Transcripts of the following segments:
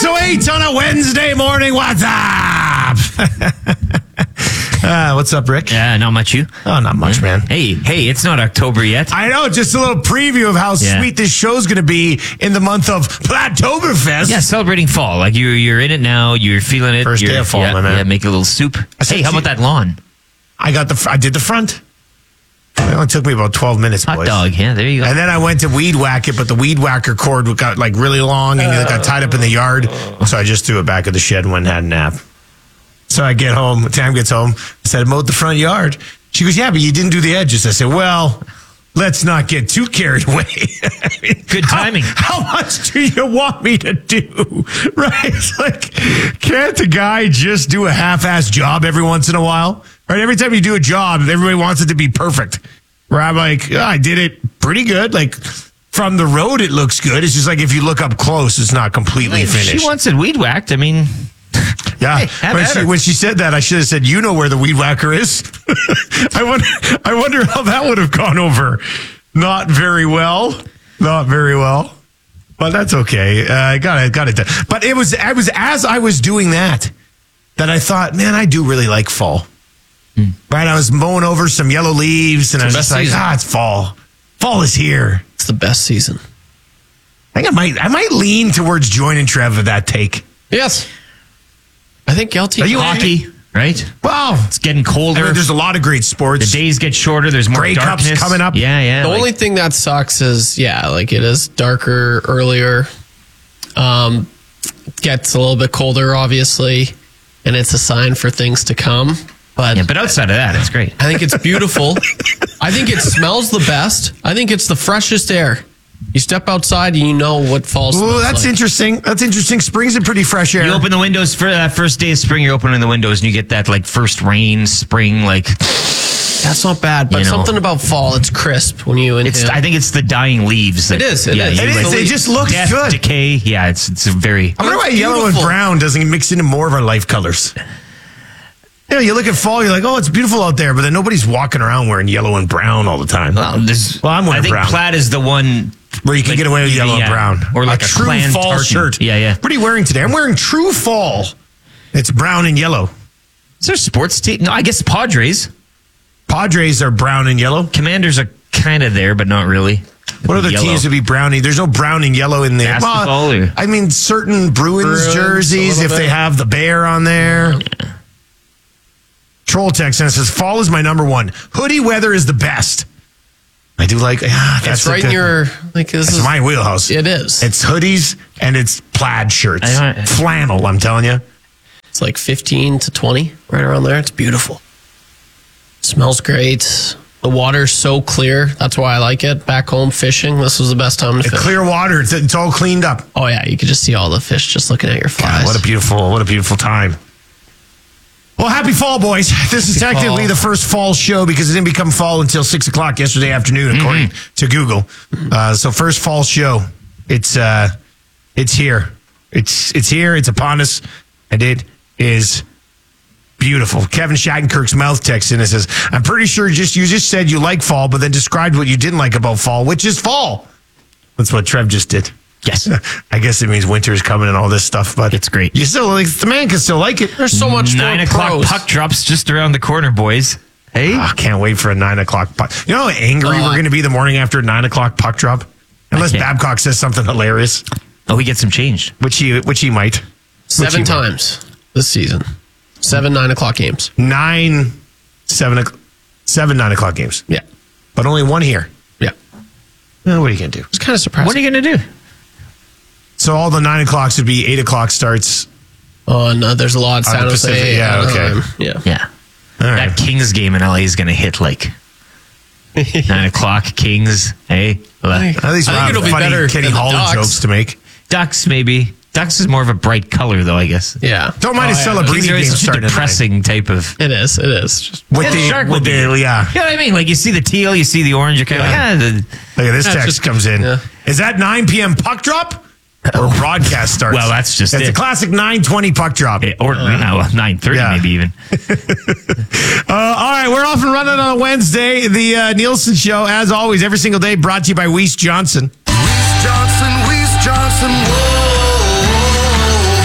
6:08 on a Wednesday morning. What's up? What's up, Rick? Yeah, not much, you? Oh, not much, man. Hey, it's not October yet. I know, just a little preview of how sweet this show's going to be in the month of Platttoberfest. Yeah, celebrating fall. Like you're in it now. You're feeling it. First day of fall, yeah, my man. Yeah, make a little soup. Hey, how about that lawn? I did the front. It only took me about 12 minutes, Hot boys. dog, yeah, there you go. And then I went to weed whack it, but the weed whacker cord got like really long and it got tied up in the yard. So I just threw it back at the shed and went and had a nap. So I get home, Tam gets home, I said, I mowed the front yard. She goes, yeah, but you didn't do the edges. I said, well, let's not get too carried away. Good timing. How much do you want me to do? Right? It's like, can't the guy just do a half-ass job every once in a while? Right? Every time you do a job, everybody wants it to be perfect. Where I'm like, I did it pretty good. Like, from the road, it looks good. It's just like if you look up close, it's not completely finished. She wants it weed whacked. I mean, yeah. Hey, when she said that, I should have said, you know where the weed whacker is. I wonder how that would have gone over. Not very well. Not very well. But that's okay. I got it done. But it was as I was doing that I thought, man, I do really like fall. Right? I was mowing over some yellow leaves and I was just like, it's fall. Fall is here. It's the best season. I think I might lean towards joining Trev with that take. Yes. I think LT. Are you hockey, right? Wow. It's getting colder. I mean, there's a lot of great sports. The days get shorter. There's more Grey darkness Cups coming up. Yeah. The only thing that sucks is, it is darker earlier. Gets a little bit colder, obviously, and it's a sign for things to come. But outside of that, it's great. I think it's beautiful. I think it smells the best. I think it's the freshest air. You step outside and you know what fall smells like. That's interesting. That's interesting. Spring's a pretty fresh air. You open the windows for that first day of spring. You're opening the windows and you get that like first rain, spring, like. That's not bad, but something about fall, it's crisp when you inhale. I think it's the dying leaves. It is. It is. It just looks good. Decay. Yeah, it's a very. I wonder why yellow and brown doesn't mix into more of our life colors. You know, you look at fall, you're like, oh, it's beautiful out there, but then nobody's walking around wearing yellow and brown all the time. Well, I'm wearing brown. I think plaid is the one where you can get away with yellow and brown. Or like a true clan fall tartan shirt. Yeah. What are you wearing today? I'm wearing true fall. It's brown and yellow. Is there a sports team? No, I guess Padres. Padres are brown and yellow. Commanders are kind of there, but not really. What other teams would be browny? There's no brown and yellow in there. Basketball I mean, certain Bruins jerseys, if they have the bear on there. Yeah. Troll text and says, fall is my number one. Hoodie weather is the best. I do like, that's right in your, that's my wheelhouse. It is. It's hoodies and it's plaid shirts. Flannel, I'm telling you. It's like 15 to 20, right around there. It's beautiful. Smells great. The water's so clear. That's why I like it. Back home fishing, this was the best time to fish. Clear water. It's all cleaned up. Oh, yeah. You could just see all the fish just looking at your flies. God, what a beautiful time. Well, happy fall, boys. This is technically the first fall show because it didn't become fall until 6 o'clock yesterday afternoon, according to Google. So first fall show. It's here. It's here. It's upon us. And it is beautiful. Kevin Shattenkirk's mouth texts in and says, I'm pretty sure you just said you like fall, but then described what you didn't like about fall, which is fall. That's what Trev just did. Yes. I guess it means winter is coming and all this stuff, but it's great. You still like the man can still like it. There's so much 9 o'clock puck drops just around the corner, boys. Hey, can't wait for a 9 o'clock puck. You know how angry we're going to be the morning after a 9 o'clock puck drop, unless Babcock says something hilarious. Oh, he gets him changed, which he might. 7 times this season. 7 9 o'clock games. 7 9 o'clock games. Yeah, but only one here. Yeah. What are you gonna do? It's kind of surprising. What are you gonna do? So all the 9 o'clocks would be 8 o'clock starts. Oh no, there's a lot in San Jose. Yeah, okay. Yeah. All right. That Kings game in LA is gonna hit like 9 o'clock. Kings. Hey, at least I think it'll be better. Kenny Holland jokes to make. Ducks maybe. Ducks is more of a bright color, though, I guess. Yeah. Don't mind a celebrity game starting. Depressing type of. It is. Just with the shark. You know what I mean? Like you see the teal, you see the orange. You're kind of like, look at this text comes in. Yeah. Is that 9 p.m. puck drop? Or broadcast starts. Well, that's just it's a classic 9:20 puck drop. Or 9:30 maybe even. All right, we're off and running on a Wednesday. The Nielsen Show, as always, every single day, brought to you by Weiss Johnson. Weiss Johnson, whoa.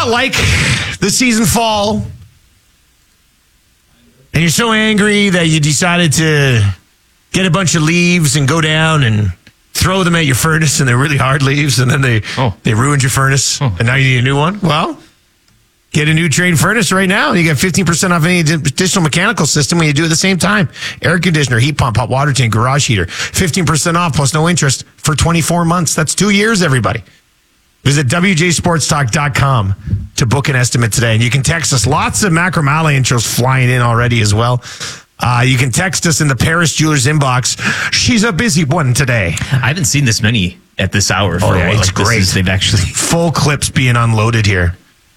not like the season fall and you're so angry that you decided to get a bunch of leaves and go down and throw them at your furnace, and they're really hard leaves, and then they ruined your furnace, and now you need a new one? Well, get a new Trane furnace right now. You get 15% off any additional mechanical system when you do it at the same time. Air conditioner, heat pump, hot water tank, garage heater. 15% off plus no interest for 24 months. That's 2 years, everybody. Visit WJSportsTalk.com to book an estimate today. And you can text us. Lots of Macro Malley intros flying in already as well. You can text us in the Paris Jewelers inbox. She's a busy one today. I haven't seen this many at this hour. For a while. It's great. They've actually... Full clips being unloaded here.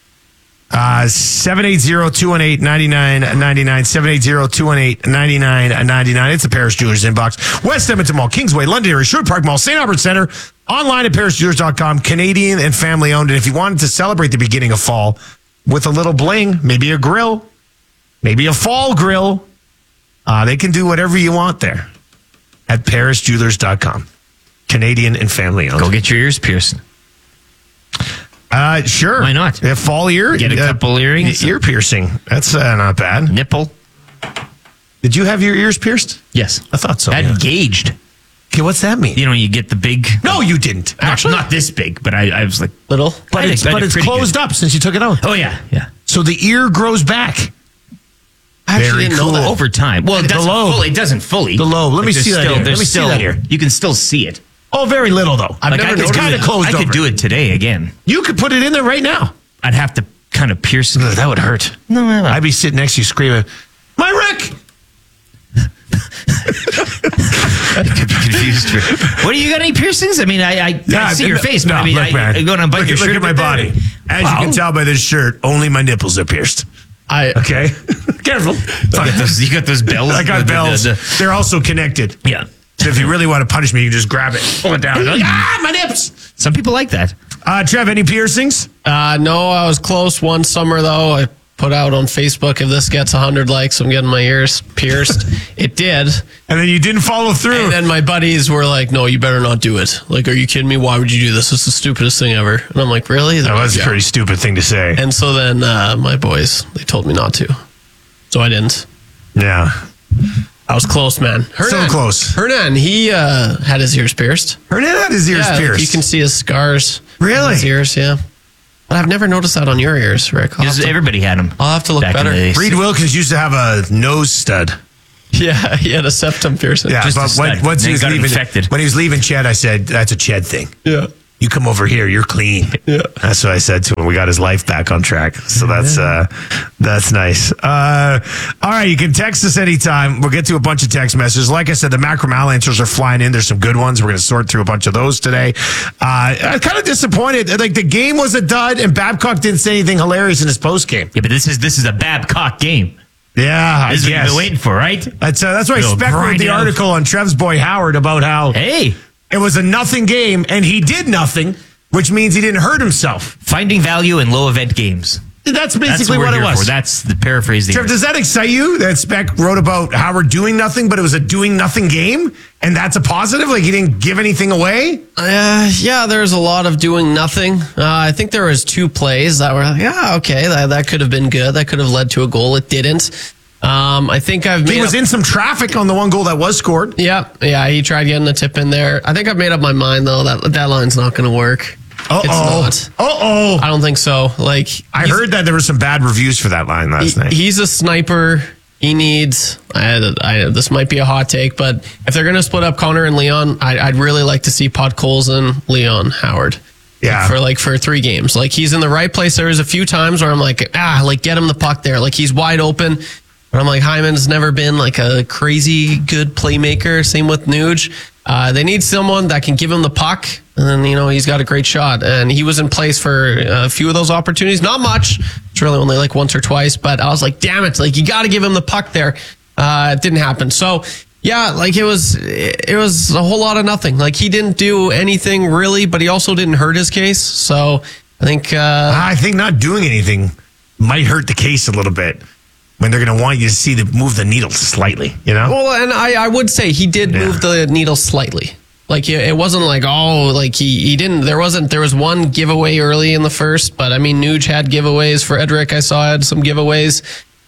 780-218-9999. 780-218-9999. It's the Paris Jewelers inbox. West Edmonton Mall, Kingsway, Londonderry, Sherwood Park Mall, St. Albert Center. Online at ParisJewelers.com. Canadian and family owned. And if you wanted to celebrate the beginning of fall with a little bling, maybe a grill, maybe a fall grill, they can do whatever you want there at ParisJewelers.com. Canadian and family owned. Go get your ears pierced. Sure. Why not? A fall ear? Get a couple earrings. Ear piercing. That's not bad. Nipple. Did you have your ears pierced? Yes. I thought so. Engaged. Okay, what's that mean? You know, you get the big... No, you didn't. Actually, not this big, but I was like... Little? But it's closed up since you took it out. Oh, yeah. So the ear grows back. I actually didn't know that. Over time. Well, it doesn't fully. The lobe. Let me see that here. Let me see that here. You can still see it. Oh, very little, though. It's kind of closed over. I could do it today again. You could put it in there right now. I'd have to kind of pierce it. That would hurt. No. I'd be sitting next to you screaming, "My Rick!" I could be confused. What, do you got any piercings? I mean, I see your face, but I mean, look, man. I'm going to bite your shirt. Look at my body. As you can tell by this shirt, only my nipples are pierced. Okay? Careful. You got those bells? I got bells. They're also connected. Yeah. So if you really want to punish me, you can just grab it, pull it down. My nips! Some people like that. Trev, any piercings? No, I was close one summer, though. I put out on Facebook, if this gets 100 likes, I'm getting my ears pierced. It did. And then you didn't follow through. And then my buddies were like, no, you better not do it. Like, are you kidding me? Why would you do this? It's the stupidest thing ever. And I'm like, really? That was a pretty stupid thing to say. And so then my boys, they told me not to. So I didn't. Yeah. I was close, man. So close. Hernan, he had his ears pierced. Hernan had his ears pierced. Like you can see his scars. Really? On his ears, yeah. But I've never noticed that on your ears, Rick. Everybody had them. I'll have to look better. Reed Wilkins used to have a nose stud. Yeah, he had a septum piercing. Yeah, but once he was leaving, when he was leaving Ched, I said, "That's a Ched thing." Yeah. You come over here, you're clean. Yeah. That's what I said to him. We got his life back on track. So that's nice. All right, you can text us anytime. We'll get to a bunch of text messages. Like I said, the Macro Mal answers are flying in. There's some good ones. We're going to sort through a bunch of those today. I'm kind of disappointed. Like the game was a dud, and Babcock didn't say anything hilarious in his post game. Yeah, but this is a Babcock game. Yeah, this is what you've been waiting for, right? That's why Speck wrote the article on Trev's boy Howard about how it was a nothing game, and he did nothing, which means he didn't hurt himself. Finding value in low event games. That's basically what it was. That's the paraphrase. Trev, does that excite you that Speck wrote about Howard doing nothing, but it was a doing nothing game? And that's a positive? Like he didn't give anything away? Yeah, there's a lot of doing nothing. I think there was 2 plays that were, okay, that could have been good. That could have led to a goal. It didn't. I think he was in some traffic on the one goal that was scored. Yeah, he tried getting a tip in there. I think I've made up my mind, though, that line's not going to work. It's not. I don't think so. Like I heard that there were some bad reviews for that line last night. He's a sniper. He needs. This might be a hot take, but if they're going to split up Connor and Leon, I'd really like to see Podkolzin, Leon, Howard. Yeah. For 3 games. Like he's in the right place. There was a few times where I'm like, get him the puck there. Like he's wide open. But I'm like, Hyman's never been like a crazy good playmaker. Same with Nuge. They need someone that can give him the puck. And then, he's got a great shot. And he was in place for a few of those opportunities. Not much. It's really only like once or twice. But I was like, damn it. Like, you got to give him the puck there. It didn't happen. So, yeah, like it was a whole lot of nothing. Like, he didn't do anything really, but he also didn't hurt his case. So, I think not doing anything might hurt the case a little bit. When they're going to want you to move the needle slightly, Well, and I would say he did move the needle slightly. Like it wasn't like, he didn't. There was one giveaway early in the first, but I mean, Nuge had giveaways. Frederick, I saw, had some giveaways.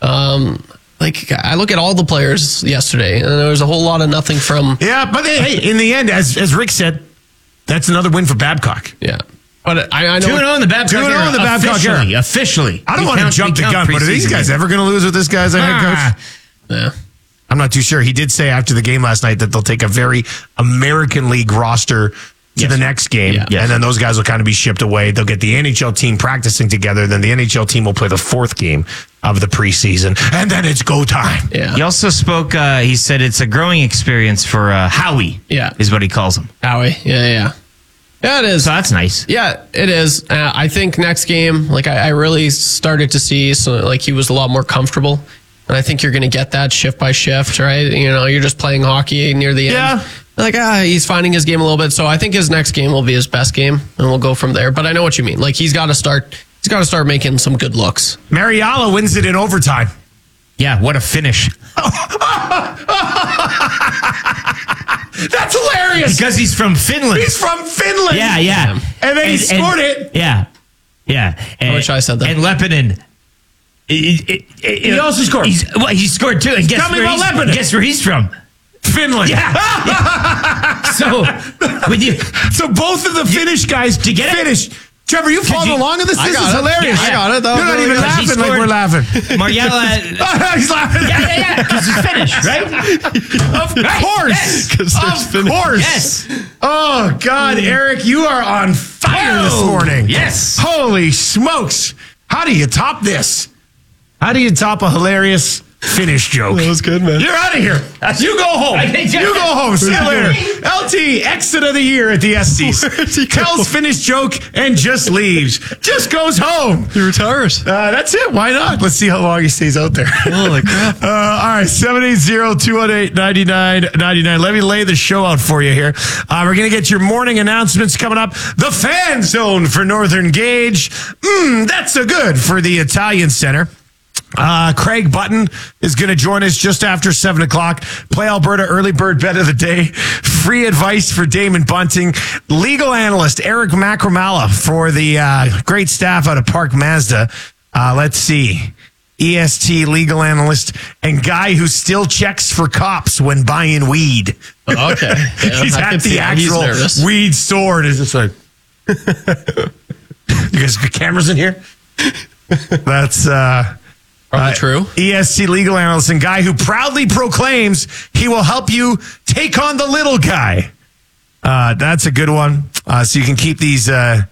I look at all the players yesterday, and there was a whole lot of nothing from. Yeah, but hey, in the end, as Rick said, that's another win for Babcock. Yeah. But I know 2-0 in the Babcock era. 2-0 in the Babcock era. Officially. I don't want to jump the gun, but are these guys ever going to lose with this guy as a head coach? Yeah. I'm not too sure. He did say after the game last night that they'll take a very American League roster to the next game, and then those guys will kind of be shipped away. They'll get the NHL team practicing together, then the NHL team will play the fourth game of the preseason, and then it's go time. Yeah. He also spoke, he said it's a growing experience for Howie, is what he calls him. Howie, yeah. Yeah, it is. So that's nice. Yeah, it is. I think next game, I really started to see, he was a lot more comfortable. And I think you're going to get that shift by shift, right? You're just playing hockey near the end. He's finding his game a little bit. So I think his next game will be his best game, and we'll go from there. But I know what you mean. He's got to start making some good looks. Mariala wins it in overtime. Yeah, what a finish. That's hilarious. Because he's from Finland. He's from Finland. Yeah. And then he scored it. Yeah. I wish I said that. And Leppinen. He also scored. He scored too. And Tell me about Leppinen. Guess where he's from? Finland. Yeah. So both of the Finnish guys to get finished. Trevor, you followed along in this? This is hilarious. Yeah, I got it. You're not even laughing like we're laughing. Mariala. He's laughing. Yeah. Because he's Finnish, right? Of course. Of course. Yes. Oh, God, Eric, you are on fire this morning. Yes. Holy smokes. How do you top this? How do you top a hilarious Finnish joke? That was good, man. You're out of here. You go home. You go home. See you later. LT, exit of the year at the Estes. Tells Finnish joke and just leaves. Just goes home. He retires. That's it. Why not? Let's see how long he stays out there. Holy crap. All right, 780-218-9999. Let me lay the show out for you here. We're going to get your morning announcements coming up. The Fan Zone for Northern Gauge. That's so good for the Italian Center. Craig Button is going to join us just after 7 o'clock. Play Alberta early bird bet of the day. Free advice for Damon Bunting. Legal analyst Eric Macramala for the great staff out of Park Mazda. Let's see. EST legal analyst and guy who still checks for cops when buying weed. Okay. Yeah, He's at the actual weed store. And is just like, you guys got cameras in here? That's probably true. ESC legal analyst and guy who proudly proclaims he will help you take on the little guy. That's a good one. So you can keep these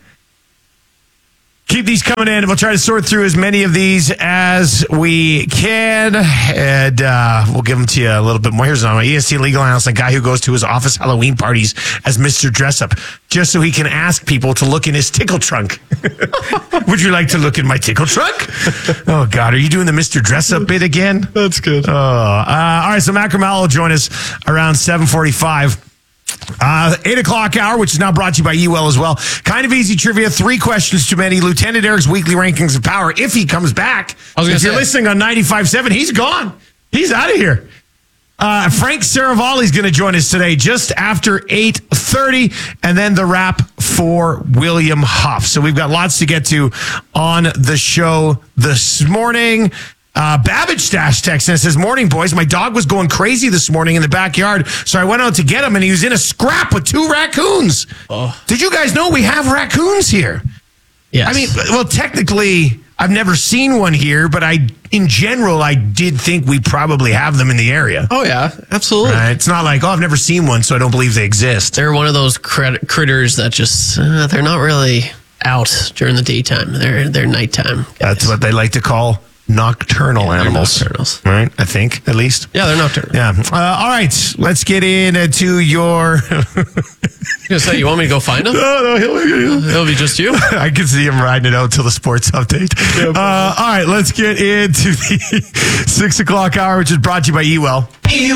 coming in. We'll try to sort through as many of these as we can, and we'll give them to you a little bit more. Here's another one. ESC legal analyst, a guy who goes to his office Halloween parties as Mr. Dressup, just so he can ask people to look in his tickle trunk. Would you like to look in my tickle trunk? Oh, God. Are you doing the Mr. Dressup bit again? That's good. All right, so Mac Ramal will join us around 7:45. 8 o'clock hour, which is now brought to you by UL as well. Kind of easy trivia. 3 questions too many. Lieutenant Eric's weekly rankings of power. If he comes back, if you're listening on 95.7, he's gone. He's out of here. Frank Saravalli is going to join us today just after 8:30, and then the wrap for William Huff. So we've got lots to get to on the show this morning. Babbage Stash texts and says, morning, boys. My dog was going crazy this morning in the backyard, so I went out to get him, and he was in a scrap with 2 raccoons. Oh. Did you guys know we have raccoons here? Yes. I mean, well, technically, I've never seen one here, but in general, I did think we probably have them in the area. Oh, yeah, absolutely. It's not like, I've never seen one, so I don't believe they exist. They're one of those critters that just, they're not really out during the daytime. They're nighttime guys. That's what they like to call nocturnal animals. Nocturnals. Right? I think, at least. Yeah, they're nocturnal. Yeah. All right. Let's get into your... So you want me to go find him? No, It'll be just you. I can see him riding it out till the sports update. Yeah, all right. Let's get into the 6 o'clock hour, which is brought to you by UL.